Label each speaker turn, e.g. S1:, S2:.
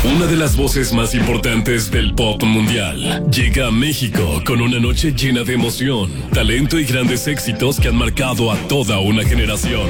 S1: Una de las voces más importantes del pop mundial llega a México con una noche llena de emoción, talento y grandes éxitos que han marcado a toda una generación.